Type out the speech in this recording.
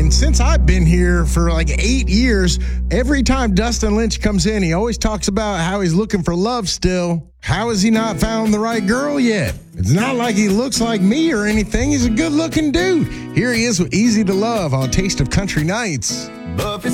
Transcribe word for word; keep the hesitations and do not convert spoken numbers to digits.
And since I've been here for like eight years, every time Dustin Lynch comes in, he always talks about how he's looking for love still. How has he not found the right girl yet? It's not like he looks like me or anything. He's a good-looking dude. Here he is with Easy to Love on Taste of Country Nights.